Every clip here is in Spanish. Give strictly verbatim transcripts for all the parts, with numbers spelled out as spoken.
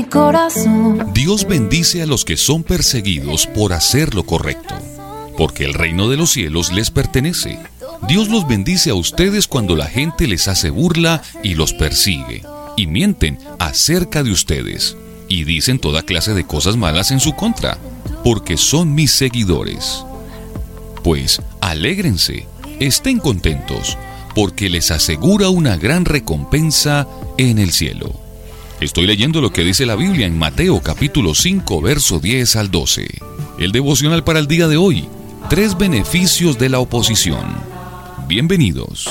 mi corazón. Dios bendice a los que son perseguidos por hacer lo correcto, porque el reino de los cielos les pertenece. Dios los bendice a ustedes cuando la gente les hace burla y los persigue, y mienten acerca de ustedes, y dicen toda clase de cosas malas en su contra, porque son mis seguidores. Pues alégrense, estén contentos, porque les asegura una gran recompensa en el cielo. Estoy leyendo lo que dice la Biblia en Mateo capítulo cinco, verso diez al doce. El devocional para el día de hoy: tres beneficios de la oposición. Bienvenidos.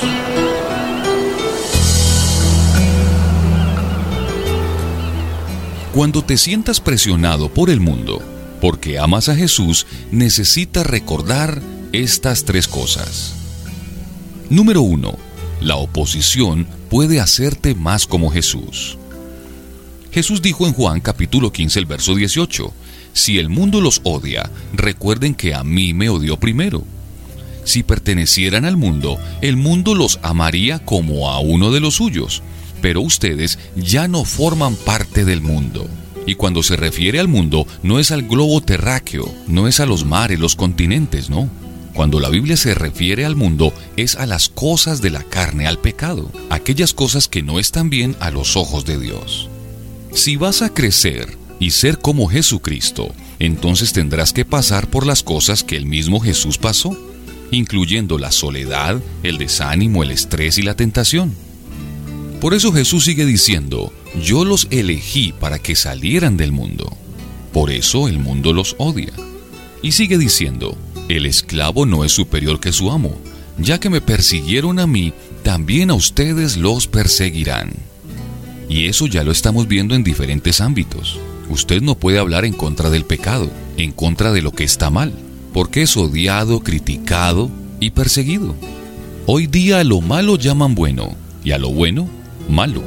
Cuando te sientas presionado por el mundo, porque amas a Jesús, necesitas recordar estas tres cosas. Número uno, la oposición puede hacerte más como Jesús. Jesús dijo en Juan capítulo quince, el verso dieciocho, si el mundo los odia, recuerden que a mí me odió primero. Si pertenecieran al mundo, el mundo los amaría como a uno de los suyos, pero ustedes ya no forman parte del mundo. Y cuando se refiere al mundo, no es al globo terráqueo, no es a los mares, los continentes, no. Cuando la Biblia se refiere al mundo, es a las cosas de la carne, al pecado, aquellas cosas que no están bien a los ojos de Dios. Si vas a crecer y ser como Jesucristo, entonces tendrás que pasar por las cosas que el mismo Jesús pasó, incluyendo la soledad, el desánimo, el estrés y la tentación. Por eso Jesús sigue diciendo, yo los elegí para que salieran del mundo. Por eso el mundo los odia. Y sigue diciendo, el esclavo no es superior que su amo. Ya que me persiguieron a mí, también a ustedes los perseguirán. Y eso ya lo estamos viendo en diferentes ámbitos. Usted no puede hablar en contra del pecado, en contra de lo que está mal, porque es odiado, criticado y perseguido. Hoy día a lo malo llaman bueno, y a lo bueno, malo.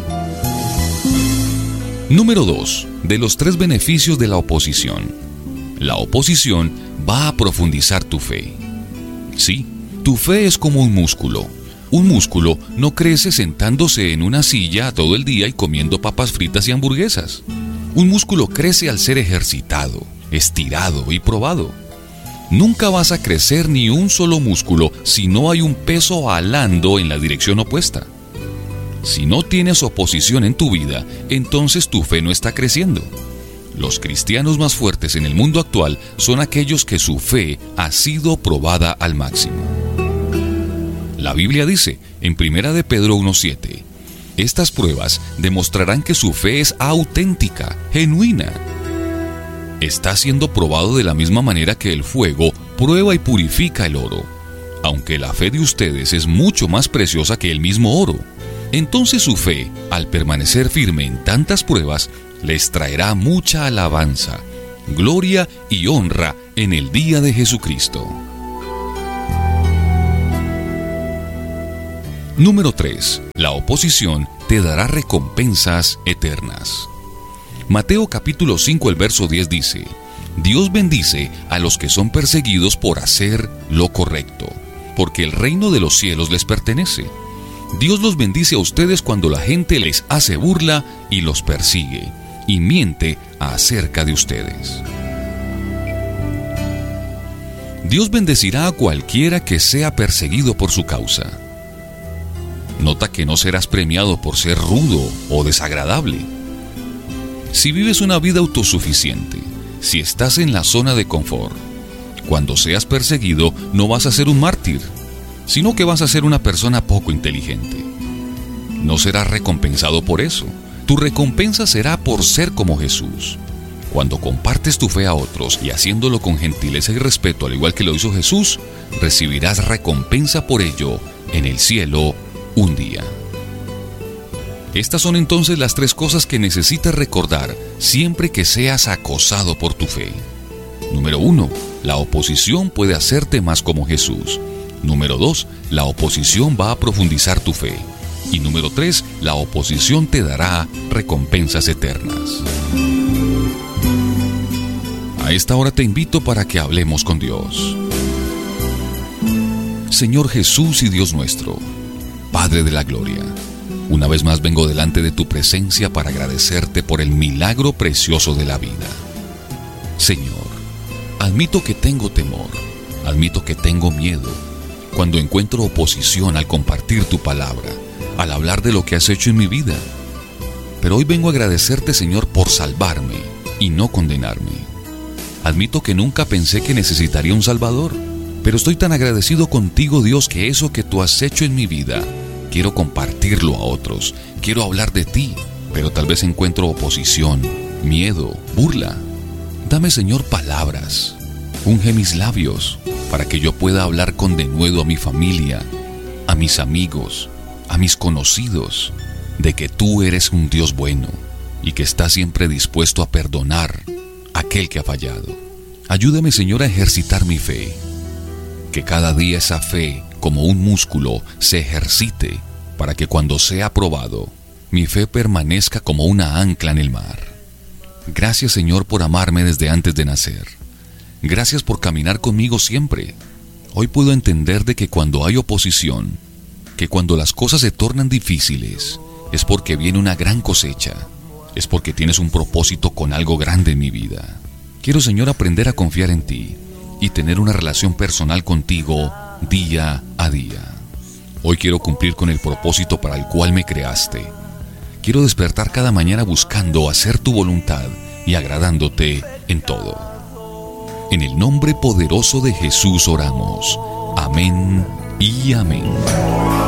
Número dos, de los tres beneficios de la oposición. La oposición va a profundizar tu fe. Sí, tu fe es como un músculo. Un músculo no crece sentándose en una silla todo el día y comiendo papas fritas y hamburguesas. Un músculo crece al ser ejercitado, estirado y probado. Nunca vas a crecer ni un solo músculo si no hay un peso alando en la dirección opuesta. Si no tienes oposición en tu vida, entonces tu fe no está creciendo. Los cristianos más fuertes en el mundo actual son aquellos que su fe ha sido probada al máximo. La Biblia dice, en primera de Pedro uno siete, estas pruebas demostrarán que su fe es auténtica, genuina. Está siendo probado de la misma manera que el fuego prueba y purifica el oro. Aunque la fe de ustedes es mucho más preciosa que el mismo oro, entonces su fe, al permanecer firme en tantas pruebas, les traerá mucha alabanza, gloria y honra en el día de Jesucristo. Número tres. La oposición te dará recompensas eternas. Mateo capítulo cinco, el verso diez dice, Dios bendice a los que son perseguidos por hacer lo correcto, porque el reino de los cielos les pertenece. Dios los bendice a ustedes cuando la gente les hace burla y los persigue, y miente acerca de ustedes. Dios bendecirá a cualquiera que sea perseguido por su causa. Nota que no serás premiado por ser rudo o desagradable. Si vives una vida autosuficiente, si estás en la zona de confort, cuando seas perseguido no vas a ser un mártir, sino que vas a ser una persona poco inteligente. No serás recompensado por eso. Tu recompensa será por ser como Jesús. Cuando compartes tu fe a otros y haciéndolo con gentileza y respeto, al igual que lo hizo Jesús, recibirás recompensa por ello en el cielo un día. Estas son entonces las tres cosas que necesitas recordar siempre que seas acosado por tu fe. Número uno, la oposición puede hacerte más como Jesús. Número dos, la oposición va a profundizar tu fe. Y número tres, la oposición te dará recompensas eternas. A esta hora te invito para que hablemos con Dios. Señor Jesús y Dios nuestro, Padre de la gloria, Una vez más vengo delante de tu presencia para agradecerte por el milagro precioso de la vida. Señor, admito que tengo temor, admito que tengo miedo cuando encuentro oposición al compartir tu palabra, al hablar de lo que has hecho en mi vida. Pero hoy vengo a agradecerte, Señor, por salvarme y no condenarme. Admito que nunca pensé que necesitaría un Salvador, pero estoy tan agradecido contigo, Dios, que eso que tú has hecho en mi vida, quiero compartirlo a otros. Quiero hablar de ti, pero tal vez encuentro oposición, miedo, burla. Dame, Señor, palabras. Unge mis labios para que yo pueda hablar con denuedo a mi familia, a mis amigos, a mis conocidos, de que tú eres un Dios bueno y que estás siempre dispuesto a perdonar a aquel que ha fallado. Ayúdame, Señor, a ejercitar mi fe. Que cada día esa fe, como un músculo, se ejercite para que cuando sea probado, mi fe permanezca como una ancla en el mar. Gracias, Señor, por amarme desde antes de nacer. Gracias por caminar conmigo siempre. Hoy puedo entender de que cuando hay oposición, que cuando las cosas se tornan difíciles, es porque viene una gran cosecha. Es porque tienes un propósito con algo grande en mi vida. Quiero, Señor, aprender a confiar en ti y tener una relación personal contigo día a día. Hoy quiero cumplir con el propósito para el cual me creaste. Quiero despertar cada mañana buscando hacer tu voluntad y agradándote en todo. En el nombre poderoso de Jesús oramos. Amén y amén.